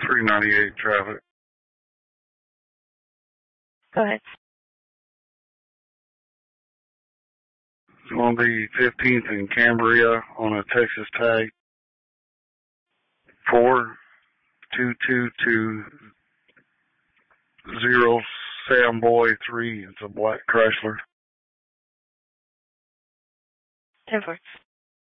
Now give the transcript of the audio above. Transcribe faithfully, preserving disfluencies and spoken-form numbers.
three ninety-eight traffic. Go ahead. It's going to be fifteenth in Cambria on a Texas tag. four two two two zero Sam Boy three. It's a black Chrysler. ten four.